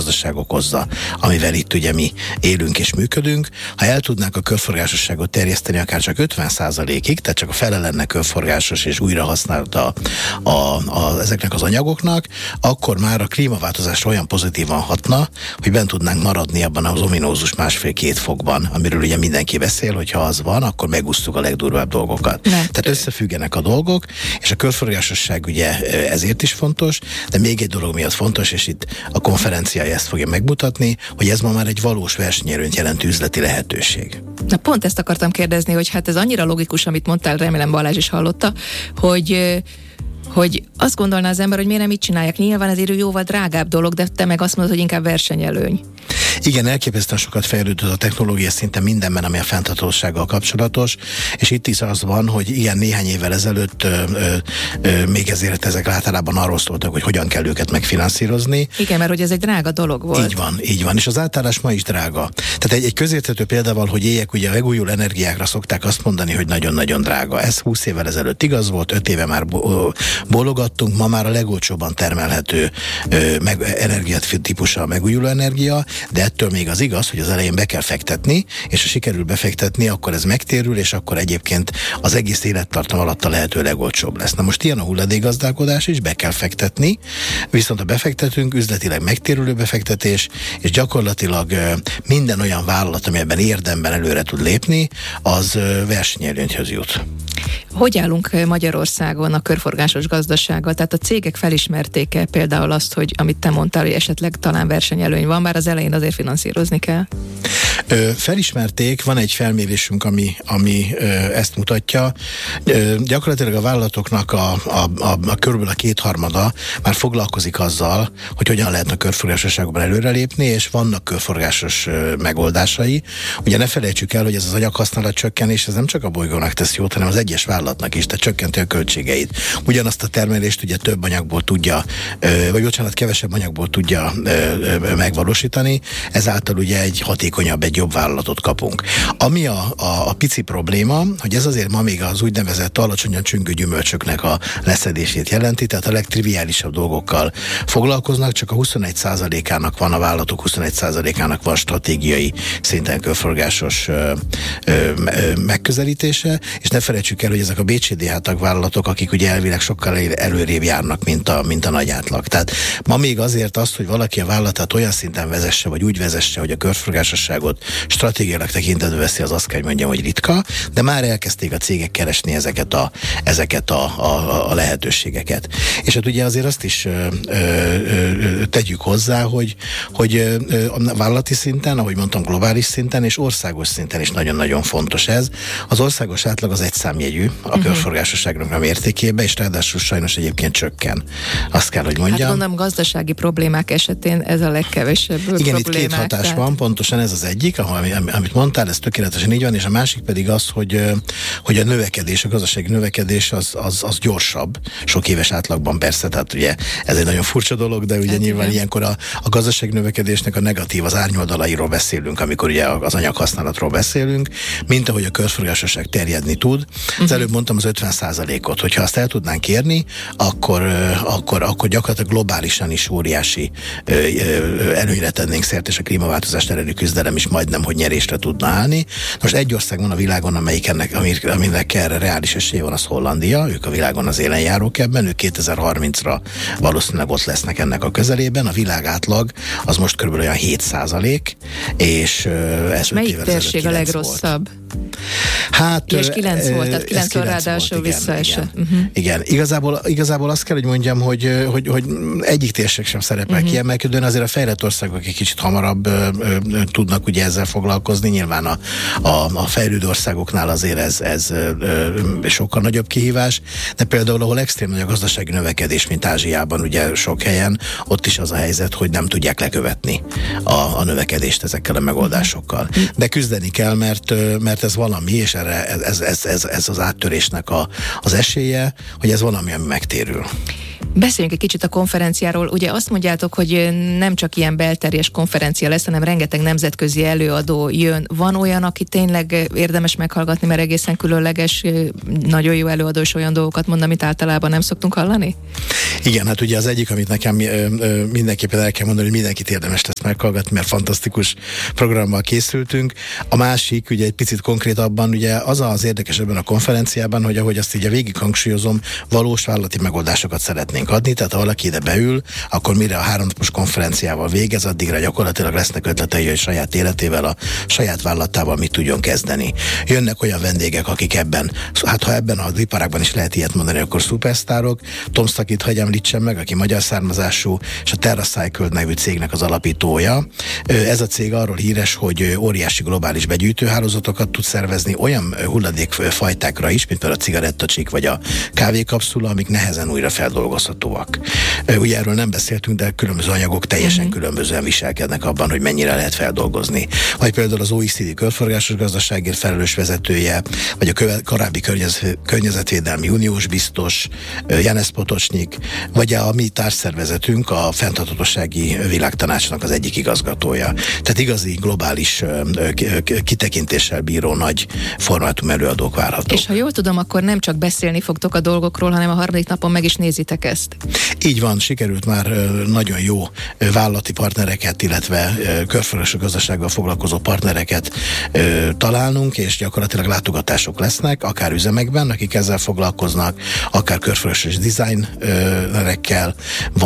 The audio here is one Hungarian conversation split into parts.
gazdaság okozza, amivel itt ugye mi élünk és működünk. Ha el tudnánk a körforgásosságot terjeszteni akár csak 50%-ig, tehát csak a fele lenne körforgásos és újra használta ezeknek az anyagoknak, akkor már a klímaváltozásra olyan pozitívan hatna, hogy bent tudnánk maradni abban az ominózus 1,5-2 fokban, amiről ugye mindenki beszél, hogy ha az van, akkor megúsztuk a legdurvább dolgokat. Tehát összefüggenek a dolgok, és a körforgásosság ugye ezért is fontos, de még egy dolog miatt fontos, és itt a konferenciája ezt fogja megmutatni, hogy ez ma már egy valós versenyelőnyt jelentő üzleti lehetőség. Na pont ezt akartam kérdezni, hogy hát ez annyira logikus, amit mondtál, remélem Balázs is hallotta, hogy azt gondolná az ember, hogy miért nem így csinálják. Nyilván ez jóval drágább dolog, de te meg azt mondod, hogy inkább versenyelőny. Igen, elképesztően sokat fejlődött a technológia szinte mindenben, ami a fenntarthatósággal kapcsolatos, és itt is az van, hogy igen, néhány évvel ezelőtt még ezért ezek általában arról szóltak, hogy hogyan kell őket megfinanszírozni. Igen, mert hogy ez egy drága dolog volt. Így van, és az átállás ma is drága. Tehát egy közérthető példával, hogy éjek ugye a megújuló energiákra szokták azt mondani, hogy nagyon-nagyon drága. Ez 20 évvel ezelőtt igaz volt, 5 éve már bólogattunk, ma már a legolcsóbban termelhető energiatípusa a megújuló energia, de ettől még az igaz, hogy az elején be kell fektetni, és ha sikerül befektetni, akkor ez megtérül, és akkor egyébként az egész élettartam alatt a lehető legolcsóbb lesz. Na most ilyen a hulladékgazdálkodás is, be kell fektetni, viszont ha befektetünk, üzletileg megtérülő befektetés, és gyakorlatilag minden olyan vállalat, ami ebben érdemben előre tud lépni, az versenyelőnyhöz jut. Hogy állunk Magyarországon a körforgásos gazdasággal? Tehát a cégek felismerték-e például azt, hogy amit te mondtál, hogy esetleg talán versenyelőny van, bár az elején azért finanszírozni kell? Felismerték, van egy felmérésünk, ami ezt mutatja. Gyakorlatilag a vállalatoknak a körülbelül a 2/3 már foglalkozik azzal, hogy hogyan lehet a körforgásosságban előrelépni, és vannak körforgásos megoldásai. Ugye ne felejtsük el, hogy ez az anyaghasználat csökkenés, ez nem csak a bolygónak tesz jót, hanem az egyes vállalatnak is, tehát csökkenti a költségeit. Ugyanazt a termelést ugye több anyagból tudja, kevesebb anyagból tudja megvalósítani, ezáltal ugye egy hatékonyabb, egy jobb vállalatot kapunk. Ami a pici probléma, hogy ez azért ma még az úgynevezett alacsonyan csüngő gyümölcsöknek a leszedését jelenti, tehát a legtriviálisabb dolgokkal foglalkoznak, csak a 21%-ának van, a vállalatok 21%-ának van stratégiai szinten körforgásos megközelítése, és ne felejtsük el, hogy ezek a BCDH tagvállalatok, akik ugye elvileg sokkal előrébb járnak, mint a nagy átlag. Tehát ma még azért azt, hogy valaki a vállalatát olyan szinten vezesse, vagy úgy vezesse, hogy a körforgásosságot stratégiailag tekintve veszi, az azt kell, hogy mondjam, hogy ritka, de már elkezdték a cégek keresni ezeket a lehetőségeket. És hát ugye azért azt is tegyük hozzá, hogy a vállalati szinten, ahogy mondtam, globális szinten és országos szinten is nagyon-nagyon fontos ez. Az országos átlag az egy számjegyű a körforgásosságnak a mértékébe, és ráadásul sajnos egyébként csökken. Azt kell, hogy mondjam. Hát mondom, gazdasági problémák esetén ez a legkevesebb igen, problémák. Itt két hatás van, pontosan ez az egyik, amit mondtál, ez tökéletesen így van, és a másik pedig az, hogy a növekedés, a gazdasági növekedés az gyorsabb, sok éves átlagban persze, tehát ugye ez egy nagyon furcsa dolog, de ugye hát nyilván ilyenkor a gazdasági növekedésnek a negatív, az árnyoldalairól beszélünk, amikor ugye az anyaghasználatról beszélünk, mint ahogy a körforgásosság terjedni tud. Az előbb mondtam az 50%-ot, hogyha azt el tudnánk érni, akkor gyakorlatilag globálisan is óriási előnyre tennénk szert, és a klímaváltozás elleni küzdelem is majdnem, hogy nyerésre tudna állni. Most egy ország van a világon, aminek erre reális esélye van, az Hollandia, ők a világon az élenjárók ebben, ők 2030-ra valószínűleg ott lesznek ennek a közelében, a világ átlag az most körülbelül olyan 7%, és ez 5 melyik térség a legrosszabb? Hát, és 9 volt, tehát 9 ráadásul visszaesett. Igen. Igazából azt kell, hogy mondjam, hogy egyik térség sem szerepel kiemelkedően, azért a fejlett országok egy kicsit hamarabb tudnak ugye ezzel foglalkozni, nyilván a fejlődő országoknál azért ez sokkal nagyobb kihívás, de például ahol extrém nagy a gazdasági növekedés, mint Ázsiában, ugye sok helyen, ott is az a helyzet, hogy nem tudják lekövetni a növekedést ezekkel a megoldásokkal. De küzdeni kell, mert ez valami, és erre ez az áttörésnek az esélye, hogy ez valami, ami megtérül. Beszéljünk egy kicsit a konferenciáról. Ugye azt mondjátok, hogy nem csak ilyen belterjes konferencia lesz, hanem rengeteg nemzetközi előadó jön. Van olyan, aki tényleg érdemes meghallgatni, mert egészen különleges, nagyon jó előadó, és olyan dolgokat mond, amit általában nem szoktunk hallani? Igen, hát ugye az egyik, amit nekem mindenképpen el kell mondani, hogy mindenkit érdemes lesz meghallgatni, mert fantasztikus programmal készültünk. A másik, ugye egy picit konkrétabban, ugye az érdekes ebben a konferenciában, hogy ahogy azt így végig hangsúlyozom, valós vállalati megoldásokat szeretnénk adni, tehát ha valaki ide beül, akkor mire a 3 napos konferenciával végez, addigra gyakorlatilag lesznek ötletei, hogy saját életével, a saját vállalatával mit tudjon kezdeni. Jönnek olyan vendégek, akik ebben, hát ha ebben az iparágban is lehet ilyet mondani, akkor szupersztárok. Tom Szakit hagy említsem meg, aki magyar származású, és a TerraCycle nevű cégnek az alapítója. Ez a cég arról híres, hogy óriási globális begyűjtőhálózatokat tud szervezni olyan hulladékfajtákra is, mint például a cigarettacsik vagy a kávékapszula, amik nehezen újra feldolgozhatóak. Ugye erről nem beszéltünk, de különböző anyagok teljesen különbözően viselkednek abban, hogy mennyire lehet feldolgozni. Vagy például az OECD körforgásos gazdaságért felelős vezetője, vagy a korábbi környezetvédelmi uniós biztos, Janez Potočnik, vagy a mi társszervezetünk, a Fenntarthatósági Világtanácsnak az egyik igazgatója. Tehát igazi globális kitekintéssel bíró nagy formátum előadók várhatók. És ha jól tudom, akkor nem csak beszélni fogtok a dolgokról, hanem a harmadik napon meg is nézitek ezt. Így van, sikerült már nagyon jó vállalati partnereket, illetve körforgásos gazdasággal foglalkozó partnereket találnunk, és gyakorlatilag látogatások lesznek, akár üzemekben, akik ezzel foglalkoznak, akár körforgásos designerekkel,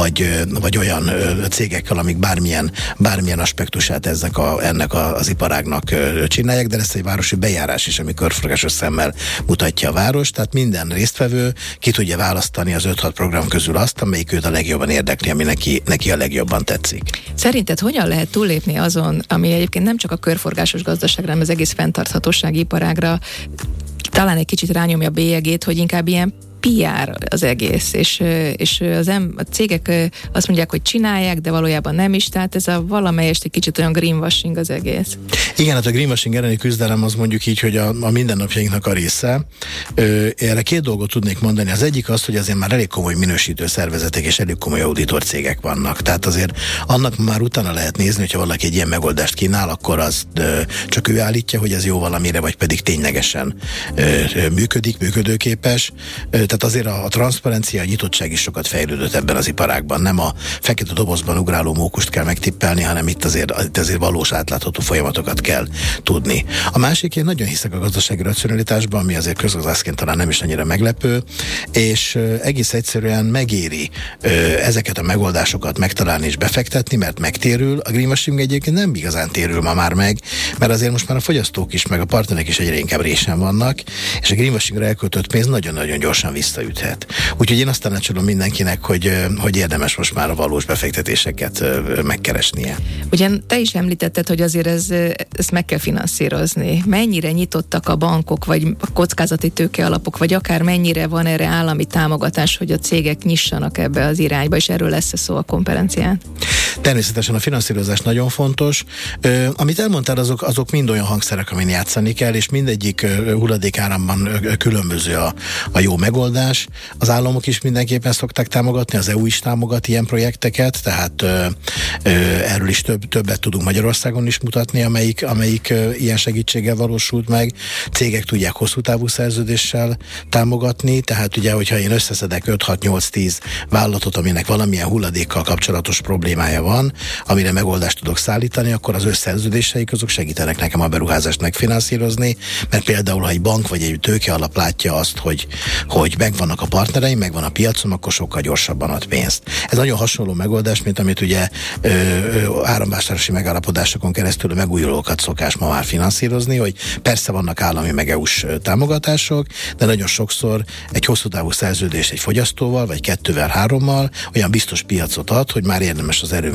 vagy olyan cégekkel, amik bármilyen aspektusát ennek az iparágnak csinálják, de lesz egy városi bejárás is, ami körforgásos szemmel mutatja a város, tehát minden résztvevő ki tudja választani az 5-6 program közül azt, amelyik őt a legjobban érdekli, ami neki a legjobban tetszik. Szerinted hogyan lehet túllépni azon, ami egyébként nem csak a körforgásos gazdaságra, hanem az egész fenntarthatósági iparágra talán egy kicsit rányomja a bélyegét, hogy inkább ilyen PR az egész, és a cégek azt mondják, hogy csinálják, de valójában nem is, tehát ez a valamelyest egy kicsit olyan greenwashing az egész. Igen, hát a greenwashing elleni küzdelem az mondjuk így, hogy a mindennapjainknak a része. Erre 2 dolgot tudnék mondani. Az egyik az, hogy azért már elég komoly minősítő szervezetek és elég komoly auditor cégek vannak. Tehát azért annak már utána lehet nézni, hogyha valaki egy ilyen megoldást kínál, akkor az csak ő állítja, hogy ez jó valamire, vagy pedig ténylegesen működőképes. Tehát azért a transzparencia, a nyitottság is sokat fejlődött ebben az iparágban. Nem a fekete dobozban ugráló mókust kell megtippelni, hanem itt azért valós átlátható folyamatokat kell tudni. A másik, én nagyon hiszek a gazdasági racionalitásban, ami azért közgazdászként talán nem is annyira meglepő, és egész egyszerűen megéri ezeket a megoldásokat megtalálni és befektetni, mert megtérül. A greenwashing egyébként nem igazán térül ma már meg, mert azért most már a fogyasztók is, meg a partnerek is egyre inkább résen vannak, és a greenwashingra elköltött pénz nagyon-nagyon gyorsan visszaüthet. Úgyhogy én azt tanácsolom mindenkinek, hogy érdemes most már a valós befektetéseket megkeresnie. Ugyan te is említetted, hogy azért ezt meg kell finanszírozni. Mennyire nyitottak a bankok, vagy a kockázati tőke alapok, vagy akár mennyire van erre állami támogatás, hogy a cégek nyissanak ebbe az irányba, és erről lesz szó a konferencián? Természetesen a finanszírozás nagyon fontos. Amit elmondtál, azok mind olyan hangszerek, amin játszani kell, és mindegyik hulladékáramban különböző a jó megoldás. Az államok is mindenképpen szokták támogatni, az EU is támogat ilyen projekteket, tehát erről is többet tudunk Magyarországon is mutatni, amelyik ilyen segítséggel valósult meg. Cégek tudják hosszú távú szerződéssel támogatni, tehát ugye, hogyha én összeszedek 5-6-8-10 vállalatot, aminek valamilyen hulladékkal kapcsolatos problémája van, amire megoldást tudok szállítani, akkor az összszerződéseik azok segítenek nekem a beruházást megfinanszírozni, mert például, ha egy bank vagy egy tőkealap látja azt, hogy megvannak a partnereim, megvan a piacom, akkor sokkal gyorsabban ad pénzt. Ez nagyon hasonló megoldás, mint amit ugye áramvásárlási megállapodásokon keresztül a megújulókat szokás ma már finanszírozni, hogy persze vannak állami meg EU-s támogatások, de nagyon sokszor egy hosszú távú szerződés egy fogyasztóval, vagy 2-3-mal olyan biztos piacot ad, hogy már érdemes az erőmű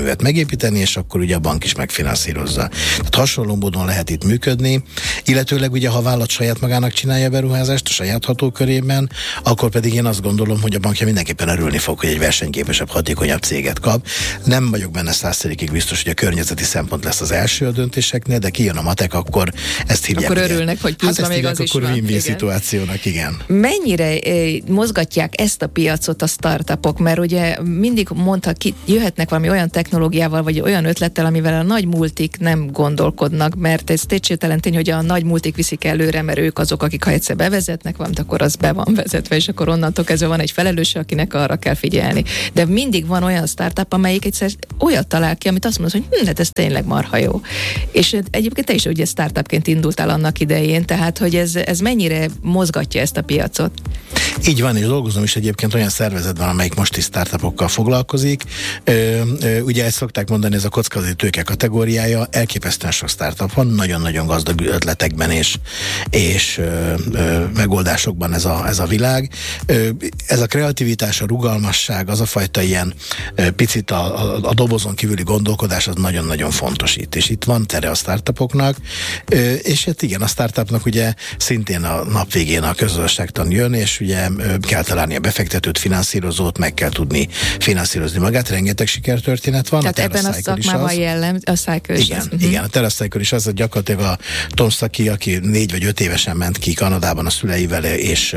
erőművet megépíteni, és akkor ugye a bank is megfinanszírozza. Tehát hasonló módon lehet itt működni, illetőleg ugye, ha a vállalat saját magának csinálja a beruházást a saját hatókörében, akkor pedig én azt gondolom, hogy a bankja mindenképpen örülni fog, hogy egy versenyképesebb, hatékonyabb céget kap. Nem vagyok benne 100%-ig biztos, hogy a környezeti szempont lesz az első a döntéseknél, de kijön a matek, akkor ezt hívják. Akkor örülnek, hogy pluszban még az is van. Akkor win-win szituációnak, igen. Mennyire mozgatják ezt a piacot a startupok? Mert ugye mindig jöhetnek valami olyan technológiával, vagy olyan ötlettel, amivel a nagy multik nem gondolkodnak, mert ez tétségtelen tény, hogy a nagy multik viszik előre, mert ők azok, akik ha egyszer bevezetnek valamit, akkor az be van vezetve, és akkor onnantól kezdve van egy felelős, akinek arra kell figyelni. De mindig van olyan startup, amelyik egyszer olyat talál ki, amit azt mondod, hogy hát ez tényleg marha jó. És egyébként te is ugye startupként indultál annak idején, tehát hogy ez mennyire mozgatja ezt a piacot? Így van, és dolgozom is egyébként olyan szervezetben, amelyik most is startupokkal foglalkozik. Ugye ezt szokták mondani, ez a kockázati tőke kategóriája, elképesztően sok startup van, nagyon-nagyon gazdag ötletekben és megoldásokban ez a világ. Ez a kreativitás, a rugalmasság, az a fajta ilyen picit a dobozon kívüli gondolkodás, az nagyon-nagyon fontos itt. És itt van tere a startupoknak, és hát igen, a startupnak ugye szintén a nap végén a közgazdaságtan jön, és ugye kell találni a befektetőt, finanszírozót, meg kell tudni finanszírozni magát, rengeteg sikertörténet van. Tehát ebben a szakmában jellemző, a Cycle is az. Igen, a TerraCycle is az, hogy gyakorlatilag a Tom Saki, aki 4 vagy 5 évesen ment ki Kanadában a szüleivel, és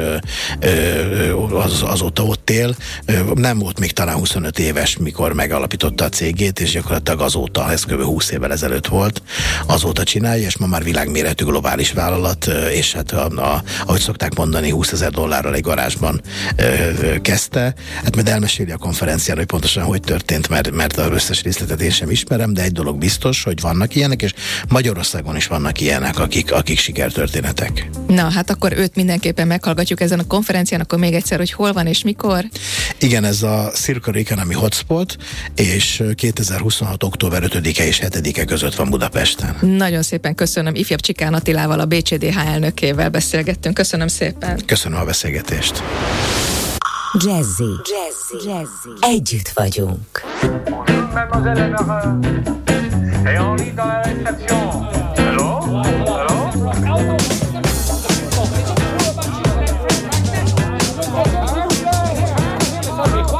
azóta ott él. Nem volt még talán 25 éves, mikor megalapította a cégét, és gyakorlatilag azóta, ez kb. 20 évvel ezelőtt volt, azóta csinálja, és ma már világméretű globális vállalat, és hát ahogy szokták mondani, $20,000 egy garázsban kezdte. Hát majd elmeséli a konferencián, hogy pontosan hogy történt, mert az összes részletet én sem ismerem, de egy dolog biztos, hogy vannak ilyenek, és Magyarországon is vannak ilyenek, akik sikertörténetek. Na, hát akkor őt mindenképpen meghallgatjuk ezen a konferencián, akkor még egyszer, hogy hol van és mikor? Igen, ez a Circular Economy Hotspot, és 2026. október 5-e és 7-e között van Budapesten. Nagyon szépen köszönöm. Ifjabb Csikán Attilával, a BCDH elnökével beszélgettünk. Köszönöm szépen. Köszönöm a beszélgetést. Jazzy. Együtt vagyunk. Mademoiselle Emma, et on lit dans la réception. Allô?